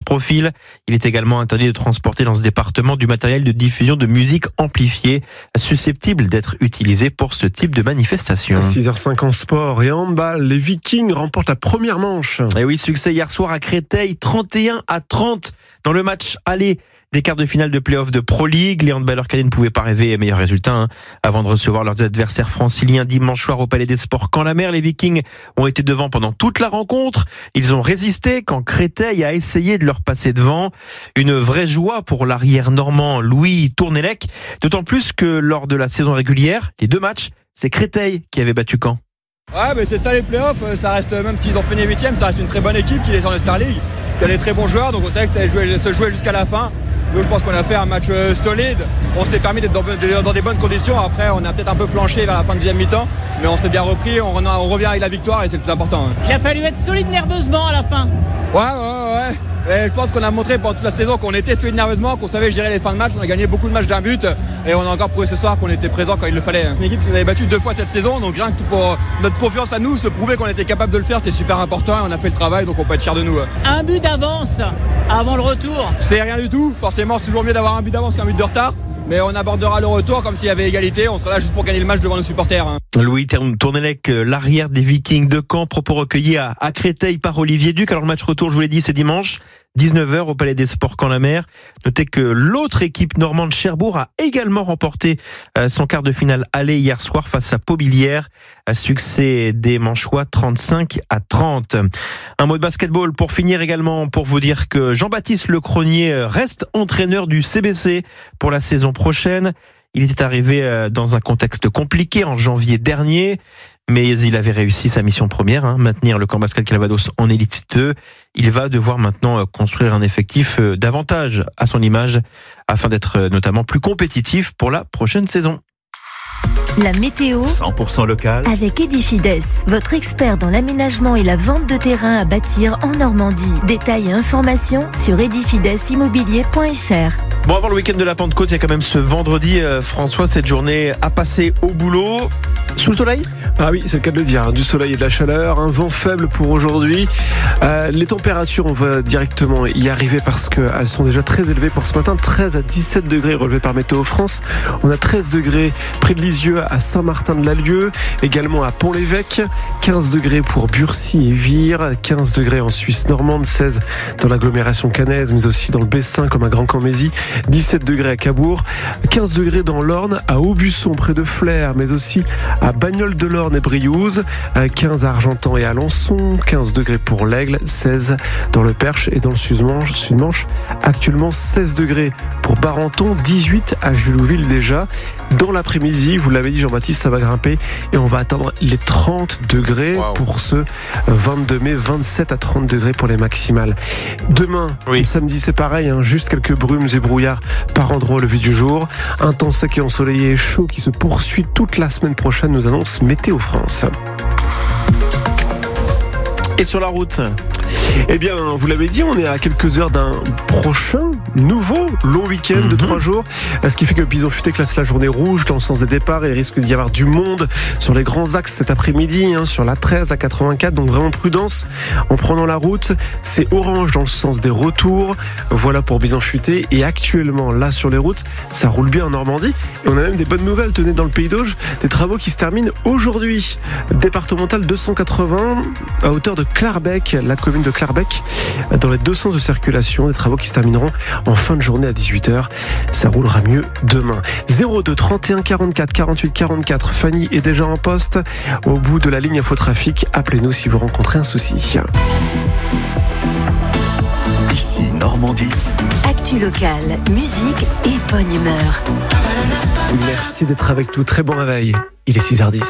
profil. Il est également interdit de transporter dans ce département du matériel de diffusion de musique amplifiée susceptible d'être utilisé pour ce type de manifestation. 6h05 en sport et en handball, les Vikings remportent la première manche. Et oui, succès hier soir à Créteil, 31-30 dans le match aller des quarts de finale de play-off de Pro League. Les handballeurs cadets ne pouvaient pas rêver meilleur résultat avant de recevoir leurs adversaires franciliens dimanche soir au Palais des Sports Caen-la-Mer. Les Vikings ont été devant pendant toute la rencontre. Ils ont résisté quand Créteil a essayé de leur passer devant. Une vraie joie pour l'arrière normand Louis Tournelec, d'autant plus que lors de la saison régulière, les 2 matchs, c'est Créteil qui avait battu Caen. Ouais, mais c'est ça les playoffs, ça reste, même s'ils ont fini 8e, ça reste une très bonne équipe qui est sur le Star League, qui a des très bons joueurs, donc on savait que ça allait se jouer jusqu'à la fin. Nous, je pense qu'on a fait un match solide, on s'est permis d'être dans des bonnes conditions. Après, on a peut-être un peu flanché vers la fin de deuxième mi-temps, mais on s'est bien repris, on revient avec la victoire et c'est le plus important. Il a fallu être solide nerveusement à la fin. Ouais. Et je pense qu'on a montré pendant toute la saison qu'on était solide nerveusement, qu'on savait gérer les fins de match. On a gagné beaucoup de matchs d'un but et on a encore prouvé ce soir qu'on était présent quand il le fallait. Une équipe qui nous avait battu 2 fois cette saison, donc rien que pour notre confiance à nous, se prouver qu'on était capable de le faire, c'était super important et on a fait le travail, donc on peut être fiers de nous. Un but d'avance avant le retour. C'est rien du tout, forcément c'est toujours mieux d'avoir un but d'avance qu'un but de retard. Mais on abordera le retour comme s'il y avait égalité. On sera là juste pour gagner le match devant nos supporters. Louis Tournelec, l'arrière des Vikings de Caen, propos recueillis à Créteil par Olivier Duc. Alors le match retour, je vous l'ai dit, c'est dimanche, 19h au Palais des Sports Caen-la-Mer. Notez que l'autre équipe normande Cherbourg a également remporté son quart de finale aller hier soir face à Paubilière. Succès des Manchois 35-30. Un mot de basketball pour finir également, pour vous dire que Jean-Baptiste Lecronier reste entraîneur du CBC pour la saison prochaine. Il était arrivé dans un contexte compliqué en janvier dernier, mais il avait réussi sa mission première, maintenir le camp basket Calvados en élite 2. Il va devoir maintenant construire un effectif davantage à son image afin d'être notamment plus compétitif pour la prochaine saison. La météo 100% local avec Edifides, votre expert dans l'aménagement et la vente de terrain à bâtir en Normandie. Détails et informations sur edifidesimmobilier.fr. Bon, avant le week-end de la Pentecôte, il y a quand même ce vendredi, François, cette journée à passer au boulot. Sous le soleil ? Ah oui, c'est le cas de le dire, du soleil et de la chaleur, un vent faible pour aujourd'hui. Les températures, on va directement y arriver parce qu'elles sont déjà très élevées pour ce matin. 13 à 17 degrés relevés par Météo France. On a 13 degrés près de Lisieux, à Saint-Martin-de-l'Allieu, également à Pont-l'Évêque, 15 degrés pour Burcy et Vire, 15 degrés en Suisse normande, 16 dans l'agglomération caennaise, mais aussi dans le Bessin comme à Grand-Camésie, 17 degrés à Cabourg, 15 degrés dans l'Orne, à Aubusson près de Flers, mais aussi à Bagnoles-de-l'Orne et Briouze, 15 à Argentan et à Alençon, 15 degrés pour l'Aigle, 16 dans le Perche et dans le Sud-Manche, actuellement 16 degrés pour Barenton, 18 à Julouville déjà. Dans l'après-midi, vous l'avez dit Jean-Baptiste, ça va grimper et on va atteindre les 30 degrés pour ce 22 mai, 27 à 30 degrés pour les maximales. Demain, samedi, c'est pareil, juste quelques brumes et brouillards par endroit au lever du jour. Un temps sec et ensoleillé et chaud qui se poursuit toute la semaine prochaine, nous annonce Météo France. Et sur la route ? Eh bien, vous l'avez dit, on est à quelques heures d'un prochain nouveau long week-end de 3 jours. Ce qui fait que Bison Futé classe la journée rouge dans le sens des départs. Il risque d'y avoir du monde sur les grands axes cet après-midi, sur la 13 à 84. Donc vraiment prudence en prenant la route. C'est orange dans le sens des retours. Voilà pour Bison Futé. Et actuellement, là sur les routes, ça roule bien en Normandie. Et on a même des bonnes nouvelles. Tenez, dans le Pays d'Auge, des travaux qui se terminent aujourd'hui. Départemental 280 à hauteur de Clarbec, la commune de Clarbec, dans les 2 sens de circulation. Des travaux qui se termineront en fin de journée à 18h. Ça roulera mieux demain. 02 31 44 48 44. Fanny est déjà en poste. Au bout de la ligne infotrafic, appelez-nous si vous rencontrez un souci. Ici Normandie. Actu locale, musique et bonne humeur. Merci d'être avec nous. Très bon réveil. Il est 6h10.